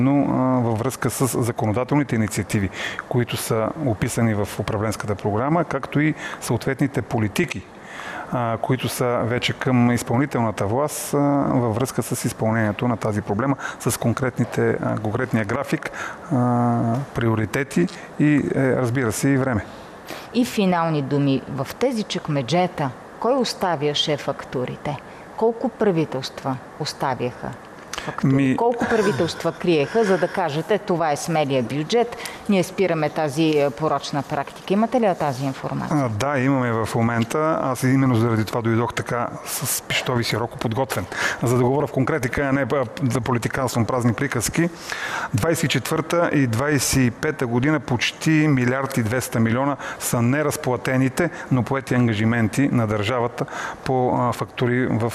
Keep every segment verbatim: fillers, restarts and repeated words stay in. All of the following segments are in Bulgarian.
Но във връзка с законодателните инициативи, които са описани в управленската програма, както и съответните политики, които са вече към изпълнителната власт във връзка с изпълнението на тази проблема, с конкретните, конкретния график, приоритети и, разбира се, и време. И финални думи. В тези чекмеджета кой оставяше фактурите? Колко правителства оставяха фактури? Ми... Колко правителства криеха, за да кажете, това е смелия бюджет, ние спираме тази порочна практика? Имате ли тази информация? А, да, имаме в момента. Аз именно заради това дойдох така с пищови широко подготвен. За да говоря в конкретика, а не за политиканством празни приказки. двайсет и четвърта и двайсет и пета година почти милиард и двеста милиона са неразплатените, но поети ангажименти на държавата по а, фактури в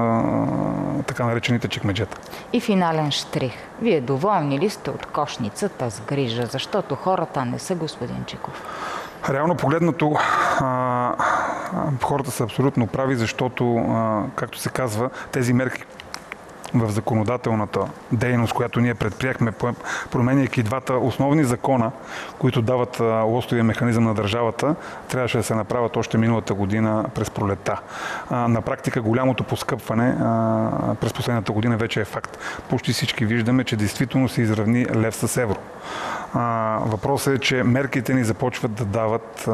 а, така наречените чекмеджета. И финален штрих. Вие доволни ли сте от кошницата с грижа? Защото хората не са, господин Чиков. Реално погледнато, а, хората са абсолютно прави, защото, а, както се казва, тези мерки в законодателната дейност, която ние предприехме, променяйки двата основни закона, които дават лостовия механизъм на държавата, трябваше да се направят още миналата година през пролетта. На практика голямото поскъпване през последната година вече е факт. Почти всички виждаме, че действително се изравни лев с евро. Въпросът е, че мерките ни започват да дават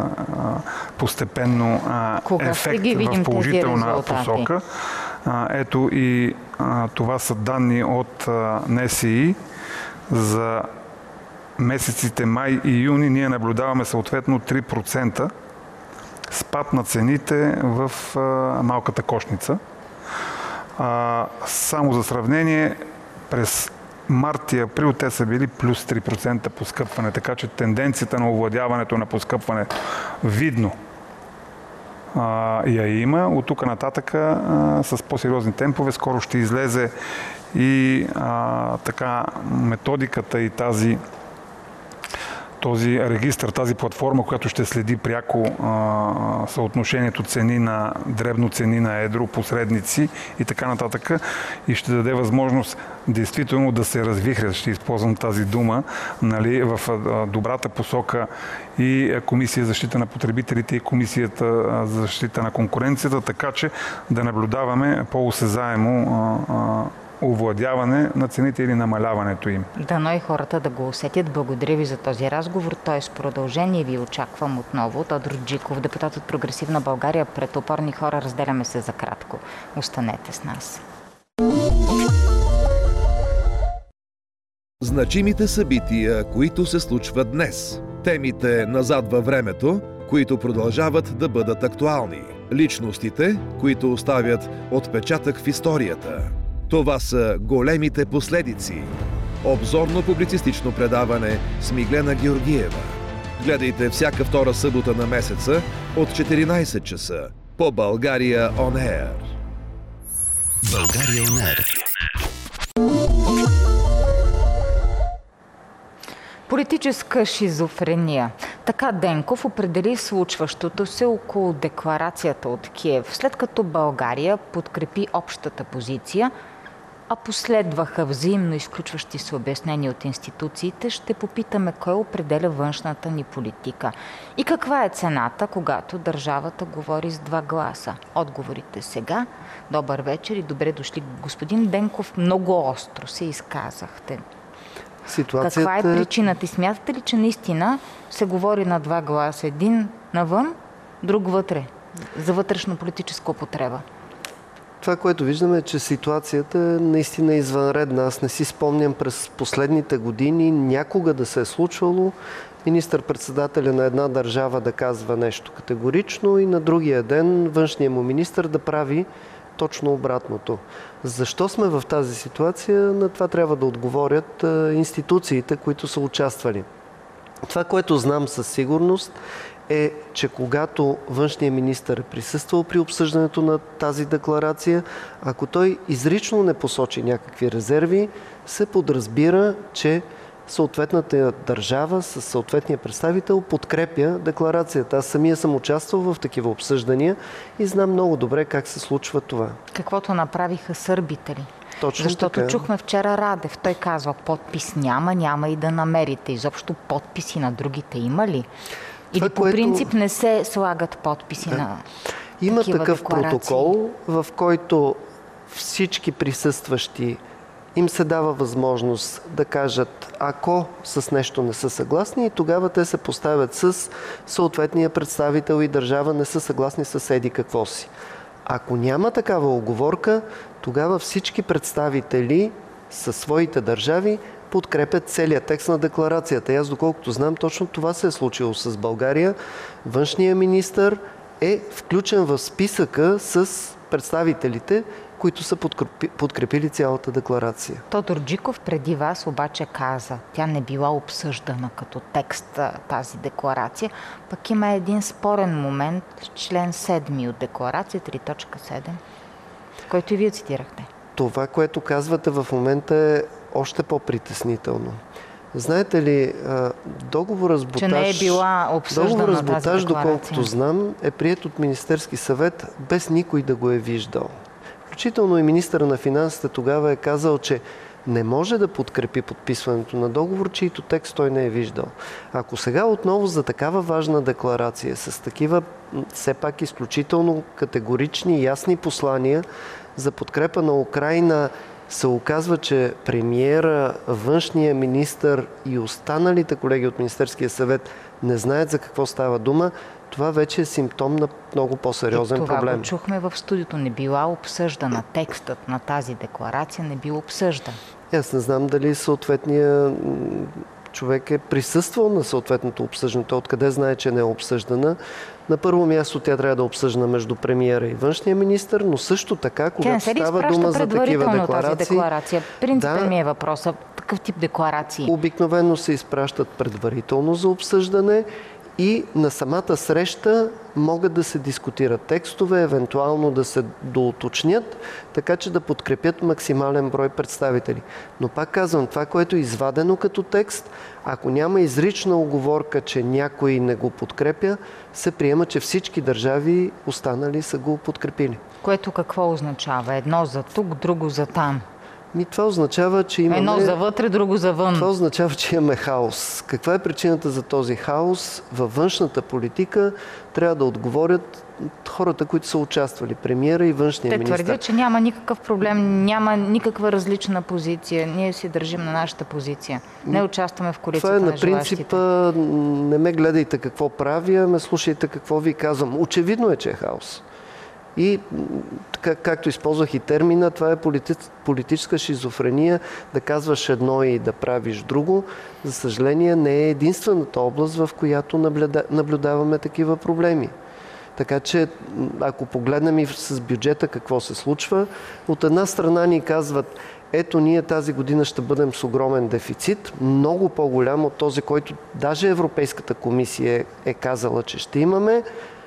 постепенно ефект в положителна посока. Ето и а, това са данни от а, НСИ за месеците май и юни. Ние наблюдаваме съответно три процента спад на цените в а, малката кошница. А, само за сравнение, през март и април те са били плюс три процента поскъпване, така че тенденцията на овладяването на поскъпване видно Uh, я има. От тук нататък uh, с по-сериозни темпове скоро ще излезе и uh, така методиката и тази този регистър, тази платформа, която ще следи пряко а, съотношението цени на дребно, цени на едро, посредници и така нататък. И ще даде възможност действително да се развихрят, ще използвам тази дума, нали, в а, добрата посока и Комисия за защита на потребителите и Комисията за защита на конкуренцията, така че да наблюдаваме по-осезаемо а, а, овладяване на цените или намаляването им. Дано и хората да го усетят. Благодаря ви за този разговор. Той е с продължение. Ви очаквам отново. Тодор Джиков, депутат от Прогресивна България. Пред опорни хора разделяме се за кратко. Останете с нас. Значимите събития, които се случват днес. Темите назад във времето, които продължават да бъдат актуални. Личностите, които оставят отпечатък в историята. Това са големите последици. Обзорно-публицистично предаване с Миглена Георгиева. Гледайте всяка втора събота на месеца от четиринайсет часа по България Он Еър. България Он Еър. Политическа шизофрения. Така Денков определи случващото се около декларацията от Киев, след като България подкрепи общата позиция, а последваха взаимно изключващи се обяснения от институциите, ще попитаме кой определя външната ни политика и каква е цената, когато държавата говори с два гласа. Отговорите сега. Добър вечер и добре дошли, господин Денков. Много остро се изказахте. Ситуацията... Каква е причината? И смятате ли, че наистина се говори на два гласа? Един навън, друг вътре, за вътрешно-политическа употреба? Това, което виждаме, е, че ситуацията е наистина извънредна. Аз не си спомням през последните години някога да се е случвало министър-председателя на една държава да казва нещо категорично и на другия ден външният му министър да прави точно обратното. Защо сме в тази ситуация? На това трябва да отговорят институциите, които са участвали. Това, което знам със сигурност, е, че когато външният министър е присъствал при обсъждането на тази декларация, ако той изрично не посочи някакви резерви, се подразбира, че съответната държава с съответния представител подкрепя декларацията. Аз самия съм участвал в такива обсъждания и знам много добре как се случва това. Каквото направиха сърбите ли? Точно Защото така. Чухме вчера Радев. Той казва, подпис няма, няма и да намерите. Изобщо подписи на другите има ли? Или Това, по което... принцип не се слагат подписи да. на Има такива такъв декларации? протокол, в който всички присъстващи им се дава възможност да кажат, ако с нещо не са съгласни, и тогава те се поставят с съответния представител и държава, не са съгласни с еди какво си. Ако няма такава уговорка, тогава всички представители със своите държави подкрепят целият текст на декларацията. И аз, доколкото знам, точно това се е случило с България. Външният министър е включен в списъка с представителите, които са подкрепили цялата декларация. Тодор Джиков преди вас обаче каза, тя не била обсъждана като текст тази декларация, пък има един спорен момент, член седми от декларация, три точка седем, който и вие цитирахте. Това, което казвате в момента, е още по-притеснително. Знаете ли, договорът с Боташ, че не е била обсъждана с Боташ, тази декларация, доколкото знам, е приет от Министерски съвет без никой да го е виждал. Включително и министъра на финансите тогава е казал, че не може да подкрепи подписването на договор, чието текст той не е виждал. Ако сега отново за такава важна декларация, с такива все пак изключително категорични и ясни послания за подкрепа на Украйна, се оказва, че премиера, външния министър и останалите колеги от Министерския съвет не знаят за какво става дума, това вече е симптом на много по-сериозен това проблем. Това го чухме в студиото. Не била обсъждана. Текстът на тази декларация не бил обсъждан. Аз не знам дали съответният човек е присъствал на съответното обсъждане. Той откъде знае, че не е обсъждана. На първо място тя трябва да е обсъждана между премиера и външния министър, но също така, когато става дума за такива декларации... Тази декларация. Принципен да, ми е въпросът. Такъв тип декларации. Обикновено се изпращат предварително за обсъждане и на самата среща могат да се дискутират текстове, евентуално да се доуточнят, така че да подкрепят максимален брой представители. Но пак казвам, това, което е извадено като текст, ако няма изрична уговорка, че някой не го подкрепя, се приема, че всички държави останали са го подкрепили. Което какво означава? Едно за тук, друго за там. Ми, това означава, че имаме... Едно за вътре, друго за вън. Това означава, че имаме хаос. Каква е причината за този хаос? Във външната политика трябва да отговорят хората, които са участвали. Премиера и външния министър. Те твърдят, че няма никакъв проблем, няма никаква различна позиция. Ние си държим на нашата позиция. Не участваме в коалицията на желащите. Това е на принципа, не ме гледайте какво правя, ме слушайте какво ви казвам. Очевидно е, че е хаос. И, как, както използвах и термина, това е полити, политическа шизофрения, да казваш едно и да правиш друго. За съжаление, не е единствената област, в която наблюда, наблюдаваме такива проблеми. Така че, ако погледнем и с бюджета какво се случва, от една страна ни казват, ето ние тази година ще бъдем с огромен дефицит, много по-голям от този, който даже Европейската комисия е казала, че ще имаме.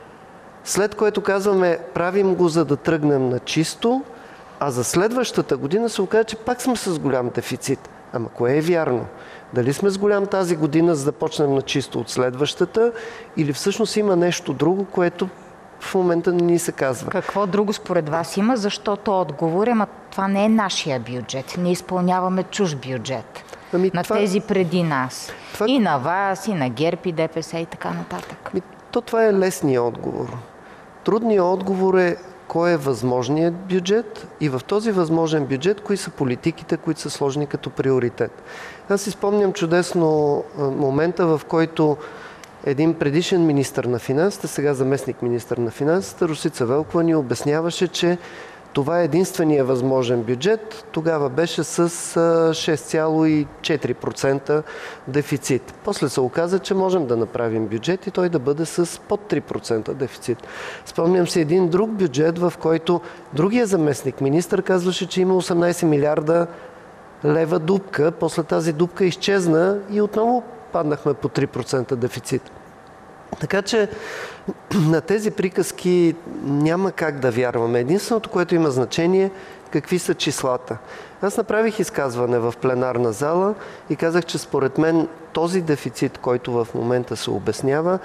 След което казваме, правим го, за да тръгнем на чисто, а за следващата година се оказа, че пак сме с голям дефицит. Ама кое е вярно? Дали сме с голям тази година, за да почнем на чисто от следващата, или всъщност има нещо друго, което в момента не ни се казва? Какво друго според вас има? Защото отговор е, ма това не е нашия бюджет. Ние изпълняваме чуж бюджет. Ами на това... тези преди нас. Това... И на вас, и на ГЕРБ, и ДПС, и така нататък. Ами, то това е лесният отговор. Трудният отговор е кой е възможният бюджет и в този възможен бюджет кои са политиките, които са сложени като приоритет. Аз си спомням чудесно момента, в който един предишен министър на финансите, сега заместник министър на финансите, Росица Велкова, ни обясняваше, че това е единствения възможен бюджет. Тогава беше с шест цяло и четири процента дефицит. После се оказа, че можем да направим бюджет и той да бъде с под три процента дефицит. Спомням си един друг бюджет, в който другия заместник министър казваше, че има осемнайсет милиарда лева дупка. После тази дупка изчезна и отново паднахме по три процента дефицит. Така че на тези приказки няма как да вярваме. Единственото, което има значение, какви са числата. Аз направих изказване в пленарна зала и казах, че според мен този дефицит, който в момента се обяснява,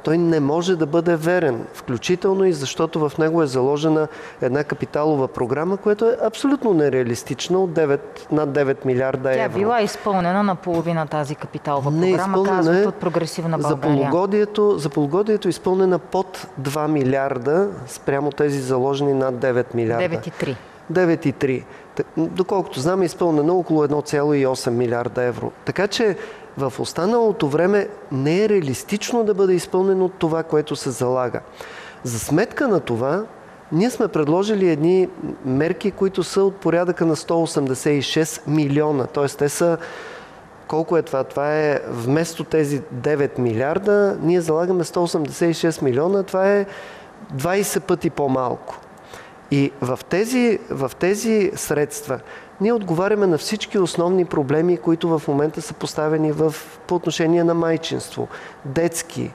той не може да бъде верен, включително и защото в него е заложена една капиталова програма, която е абсолютно нереалистична от девет, над девет милиарда евро. Тя била изпълнена на половина тази капиталова програма, казват от Прогресивна България. За полугодието, за полугодието е изпълнена под два милиарда спрямо тези заложени над девет милиарда. девет и три. девет и три. Доколкото знам, е изпълнено около едно цяло и осем милиарда евро. Така че в останалото време не е реалистично да бъде изпълнено това, което се залага. За сметка на това, ние сме предложили едни мерки, които са от порядъка на сто осемдесет и шест милиона. Т.е. те са... Колко е това? Това е вместо тези девет милиарда, ние залагаме сто осемдесет и шест милиона. Това е двайсет пъти по-малко. И в тези, в тези средства ние отговаряме на всички основни проблеми, които в момента са поставени в, по отношение на майчинство, детски,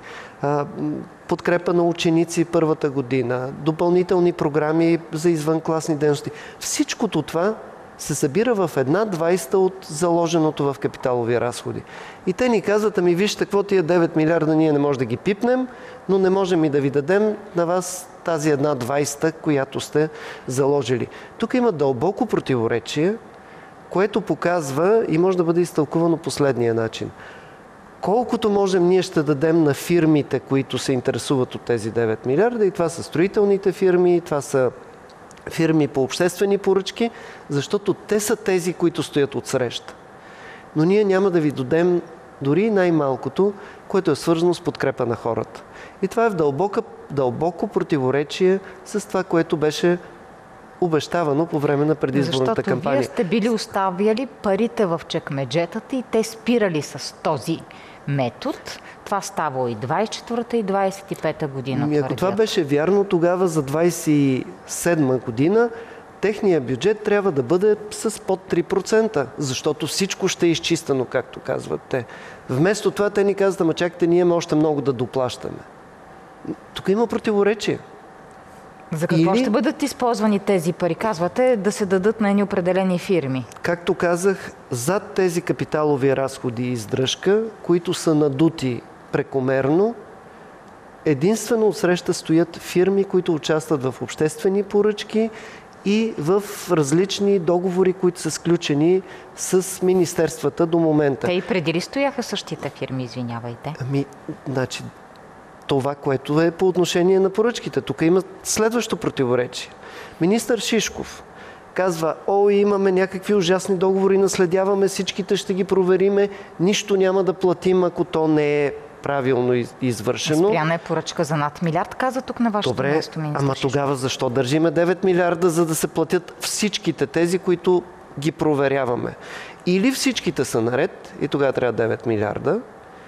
подкрепа на ученици първата година, допълнителни програми за извънкласни дейности. Всичкото това се събира в една двайста от заложеното в капиталови разходи. И те ни казват, ами вижте, какво тия девет милиарда ние не можем да ги пипнем, но не можем и да ви дадем на вас тази една двайста, която сте заложили. Тук има дълбоко противоречие, което показва и може да бъде изтълкувано последния начин. Колкото можем, ние ще дадем на фирмите, които се интересуват от тези девет милиарда, и това са строителните фирми, това са фирми по обществени поръчки, защото те са тези, които стоят отсреща. Но ние няма да ви дадем дори най-малкото, което е свързано с подкрепа на хората. И това е в дълбоко, дълбоко противоречие с това, което беше обещавано по време на предизборната Защото кампания. Защото вие сте били оставяли парите в чекмеджетата и те спирали с този метод. Това става и двайсет и четвърта и двайсет и пета година. Ами, ако това беше вярно, тогава за двайсет и седма година техният бюджет трябва да бъде с под три процента, защото всичко ще е изчистено, както казват те. Вместо това те ни казват, ама чакайте, ние имаме още много да доплащаме. Тук има противоречие. За какво Или, ще бъдат използвани тези пари? Казвате да се дадат на едни определени фирми. Както казах, зад тези капиталови разходи и издръжка, които са надути прекомерно, единствено отсреща стоят фирми, които участват в обществени поръчки и в различни договори, които са сключени с министерствата до момента. Те и преди ли стояха същите фирми, извинявайте? Ами, значи, това, което е по отношение на поръчките. Тук има следващо противоречие. Министър Шишков казва, о, имаме някакви ужасни договори, наследяваме, всичките ще ги провериме, нищо няма да платим, ако то не е правилно извършено. Спряна е поръчка за над милиард, каза тук на вашето Добре, място, министър ама Шишков. Тогава защо държиме девет милиарда, за да се платят всичките тези, които ги проверяваме? Или всичките са наред и тогава трябва девет милиарда,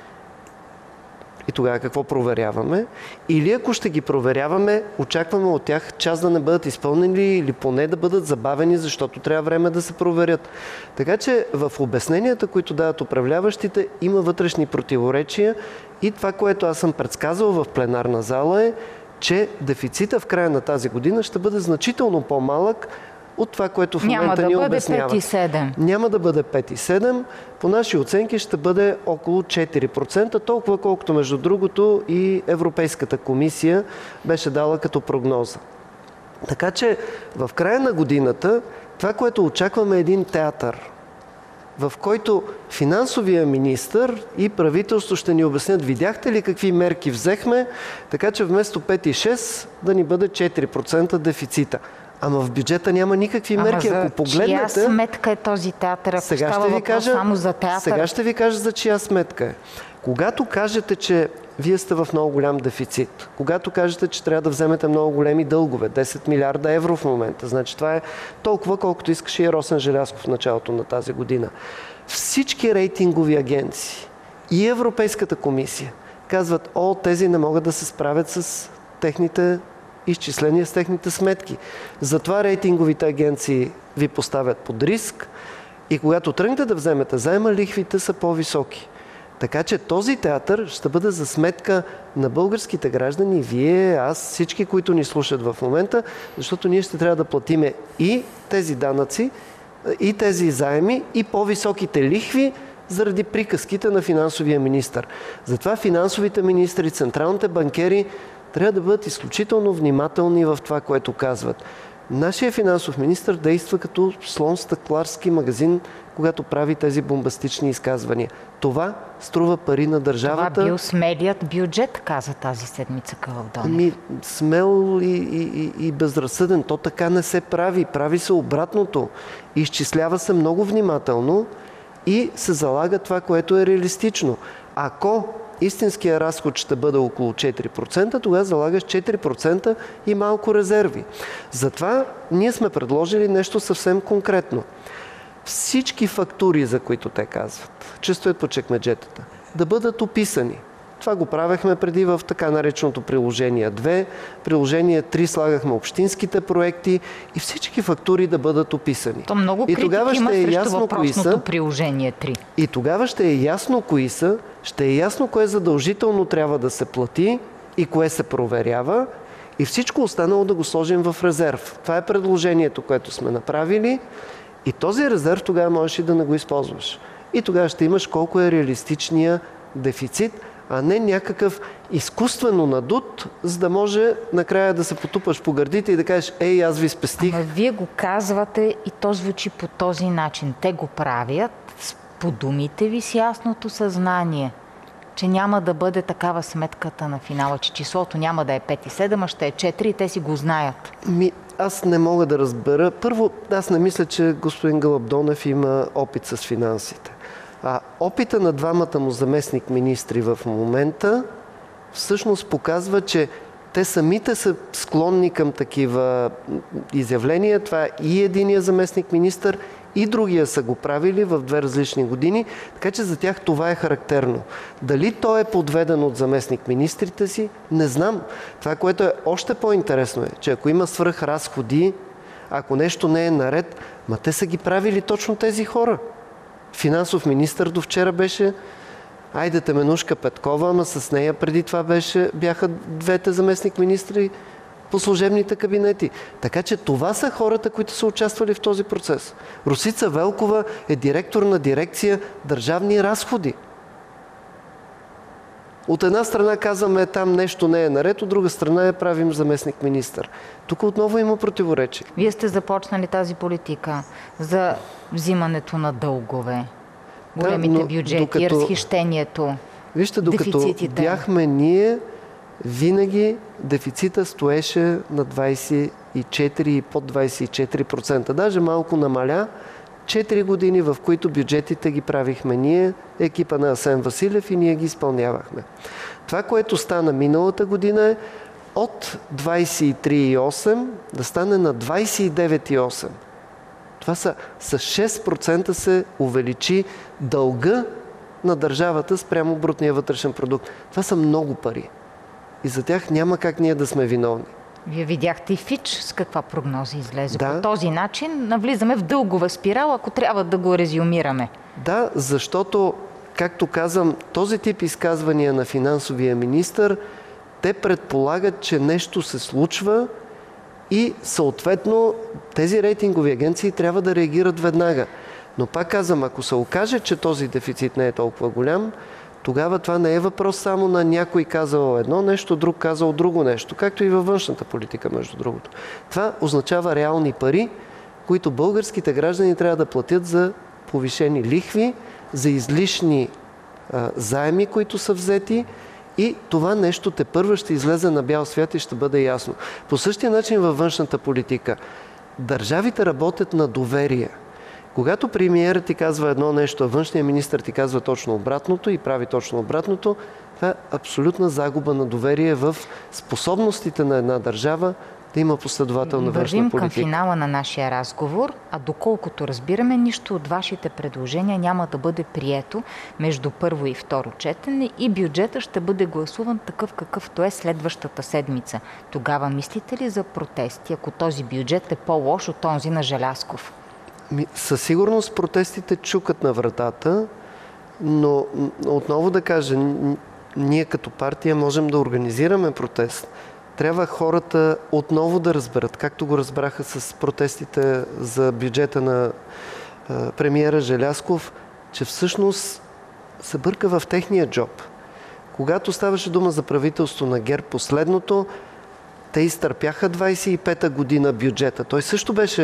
и тогава какво проверяваме? Или ако ще ги проверяваме, очакваме от тях част да не бъдат изпълнени или поне да бъдат забавени, защото трябва време да се проверят. Така че в обясненията, които дават управляващите, има вътрешни противоречия и това, което аз съм предсказал в пленарна зала е, че дефицита в края на тази година ще бъде значително по-малък от това, което в момента ни обяснява. Няма да бъде пет и седем. Няма да бъде пет и седем. По наши оценки ще бъде около четири процента, толкова колкото между другото и Европейската комисия беше дала като прогноза. Така че в края на годината това, което очакваме е един театър, в който финансовия министър и правителство ще ни обяснят, видяхте ли какви мерки взехме, така че вместо пет и шест да ни бъде четири процента дефицита. Ама в бюджета няма никакви мерки. Ама за Ако погледнете, чия сметка е този театър? Ако сега става ще ви въпрос кажа, само за театър? Сега ще ви кажа за чия сметка е. Когато кажете, че вие сте в много голям дефицит, когато кажете, че трябва да вземете много големи дългове, десет милиарда евро в момента, значи това е толкова, колкото искаше и Росен Желязков в началото на тази година. Всички рейтингови агенции и Европейската комисия казват, о, тези не могат да се справят с техните изчисления, с техните сметки. Затова рейтинговите агенции ви поставят под риск и когато тръгнете да вземете заема, лихвите са по-високи. Така че този театър ще бъде за сметка на българските граждани, вие, аз, всички, които ни слушат в момента, защото ние ще трябва да платиме и тези данъци, и тези заеми, и по-високите лихви, заради приказките на финансовия министър. Затова финансовите министри, централните банкери трябва да бъдат изключително внимателни в това, което казват. Нашия финансов министър действа като слон в стъкларски магазин, когато прави тези бомбастични изказвания. Това струва пари на държавата. Това бил смелият бюджет, каза тази седмица Кълъв Донев. Ми, смел и, и, и безразсъден. То така не се прави. Прави се обратното. Изчислява се много внимателно и се залага това, което е реалистично. Ако истинския разход ще бъде около четири процента, тогава залагаш четири процента и малко резерви. Затова ние сме предложили нещо съвсем конкретно. Всички фактури, за които те казват, че стоят по чекмеджетата, да бъдат описани. Това го правехме преди в така нареченото приложение две. Приложение три слагахме общинските проекти и всички фактури да бъдат описани. То много критики има е срещу въпросното приложение три. И тогава ще е ясно кои са, ще е ясно кое задължително трябва да се плати и кое се проверява и всичко останало да го сложим в резерв. Това е предложението, което сме направили и този резерв тогава можеш и да не го използваш. И тогава ще имаш колко е реалистичния дефицит, а не някакъв изкуствено надут, за да може накрая да се потупаш по гърдите и да кажеш, ей, аз ви спестих. Ама вие го казвате и то звучи по този начин. Те го правят по думите ви с ясното съзнание, че няма да бъде такава сметката на финала, че числото няма да е пет и седем, а ще е четири и те си го знаят. Ми, аз не мога да разбера. Първо, аз не мисля, че господин Гълъб Донев има опит с финансите. А опита на двамата му заместник министри в момента всъщност показва, че те самите са склонни към такива изявления. Това и единия заместник министър, и другия са го правили в две различни години, така че за тях това е характерно. Дали той е подведен от заместник министрите си, не знам. Това, което е още по-интересно е, че ако има свръхразходи, ако нещо не е наред, ма те са ги правили точно тези хора. Финансов министър до вчера беше айде Теменушка Петкова, ама с нея преди това беше, бяха двете заместник министри по служебните кабинети. Така че това са хората, които са участвали в този процес. Росица Велкова е директор на дирекция държавни разходи. От една страна казваме, там нещо не е наред, от друга страна я правим заместник министър. Тук отново има противоречие. Вие сте започнали тази политика за взимането на дългове, големите да, бюджети, докато, разхищението, вижте, докато дефицитите. Бяхме ние, винаги дефицита стоеше на двайсет и четири и под двайсет и четири процента. Даже малко намаля. Четири години, в които бюджетите ги правихме ние, екипа на Асен Василев и ние ги изпълнявахме. Това, което стана миналата година е от двайсет и три и осем да стане на двайсет и девет и осем. Това са с шест процента се увеличи дълга на държавата спрямо брутния вътрешен продукт. Това са много пари. И за тях няма как ние да сме виновни. Вие видяхте и Фич с каква прогноза излезе. Да. По този начин навлизаме в дългова спирала, ако трябва да го резюмираме. Да, защото, както казвам, този тип изказвания на финансовия министър, те предполагат, че нещо се случва и съответно тези рейтингови агенции трябва да реагират веднага. Но пак казвам, ако се окаже, че този дефицит не е толкова голям, тогава това не е въпрос само на някой казал едно нещо, друг казал друго нещо, както и във външната политика, между другото. Това означава реални пари, които българските граждани трябва да платят за повишени лихви, за излишни а, заеми, които са взети, и това нещо тепърва ще излезе на бял свят и ще бъде ясно. По същия начин във външната политика. Държавите работят на доверие. Когато премиерът ти казва едно нещо, а външният министър ти казва точно обратното и прави точно обратното, това е абсолютна загуба на доверие в способностите на една държава да има последователна външна политика. Вървим към финала на нашия разговор, а доколкото разбираме, нищо от вашите предложения няма да бъде прието между първо и второ четене и бюджета ще бъде гласуван такъв какъвто е следващата седмица. Тогава мислите ли за протести, ако този бюджет е по-лош от този на Желязков? Със сигурност протестите чукат на вратата, но отново да кажа, ние като партия можем да организираме протест. Трябва хората отново да разберат, както го разбраха с протестите за бюджета на премиера Желязков, че всъщност се бърка в техния джоб. Когато ставаше дума за правителство на ГЕРБ последното, те изтърпяха двадесет и пета година бюджета. Той също беше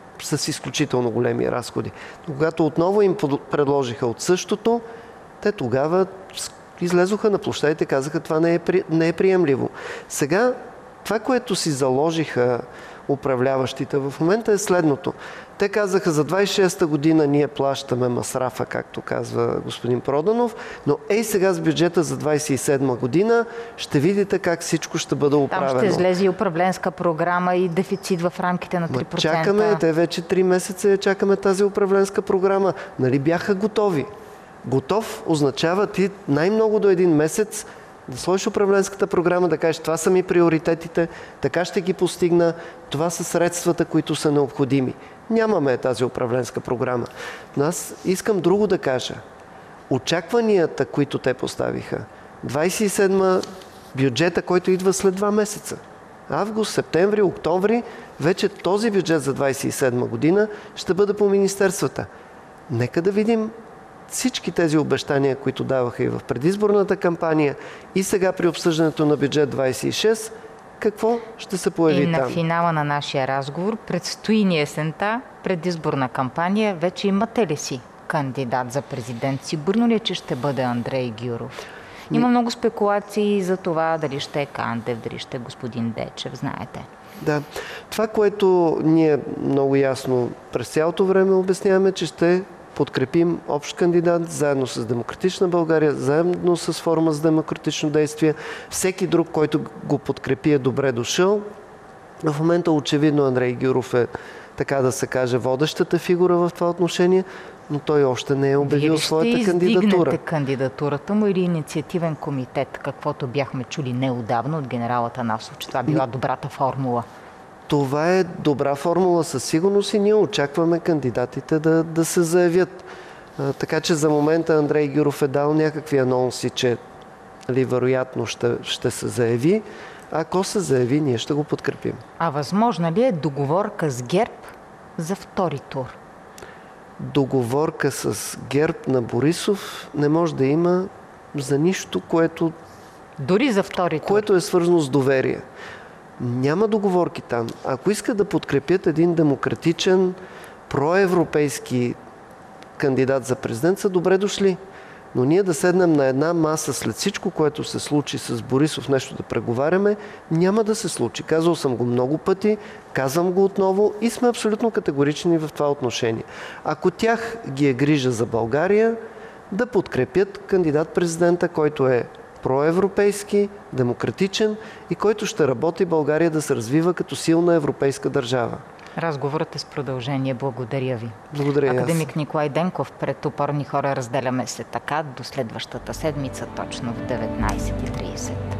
с изключително големи разходи. Но когато отново им предложиха от същото, те тогава излезоха на площадите и казаха, това не е, при... не е приемливо. Сега това, което си заложиха управляващите в момента е следното. Те казаха, за двадесет и шеста година ние плащаме масрафа, както казва господин Проданов, но ей сега с бюджета за двадесет и седма година ще видите как всичко ще бъде управено. Там ще излезе и управленска програма и дефицит в рамките на три процента. Ма чакаме, те вече три месеца я чакаме тази управленска програма. Нали бяха готови? Готов означава ти най-много до един месец да сложиш управленската програма, да кажеш, това са ми приоритетите, така ще ги постигна, това са средствата, които са необходими. Нямаме тази управленска програма. Но аз искам друго да кажа. Очакванията, които те поставиха, двадесет и седма бюджета, който идва след два месеца. Август, септември, октомври, вече този бюджет за двадесет и седма година ще бъде по министерствата. Нека да видим всички тези обещания, които даваха и в предизборната кампания, и сега при обсъждането на бюджет двадесет и шест, какво ще се появи там? И на там? финала на нашия разговор предстои ни есента, предизборна кампания. Вече имате ли си кандидат за президент? Сигурно ли е, че ще бъде Андрей Гюров? Има много спекулации за това дали ще е Кандев, дали ще е господин Дечев, знаете. Да. Това, което ние много ясно през цялото време обясняваме, че ще подкрепим общ кандидат, заедно с Демократична България, заедно с Форума за демократично действие. Всеки друг, който го подкрепи, е добре дошъл. В момента очевидно Андрей Гюров е, така да се каже, водещата фигура в това отношение, но той още не е обявил своята кандидатура. Вие ще издигнете кандидатурата му или инициативен комитет, каквото бяхме чули неотдавна от генерал Атанасов, че това била добрата формула? Това е добра формула със сигурност и ние очакваме кандидатите да, да се заявят. А, така че за момента Андрей Гюров е дал някакви анонси, че нали, вероятно ще, ще се заяви. Ако се заяви, ние ще го подкрепим. А възможно ли е договорка с ГЕРБ за втори тур? Договорка с ГЕРБ на Борисов не може да има за нищо, което, дори за втори тур, което е свързано с доверие. Няма договорки там. Ако искат да подкрепят един демократичен, проевропейски кандидат за президент, са добре дошли. Но ние да седнем на една маса след всичко, което се случи с Борисов, нещо да преговаряме, няма да се случи. Казал съм го много пъти, казвам го отново и сме абсолютно категорични в това отношение. Ако тях ги е грижа за България, да подкрепят кандидат-президента, който е проевропейски, демократичен и който ще работи България да се развива като силна европейска държава. Разговорът е с продължение. Благодаря ви. Благодаря. Академик Николай Денков, пред Опорни хора разделяме се така до следващата седмица, точно в деветнадесет и тридесет.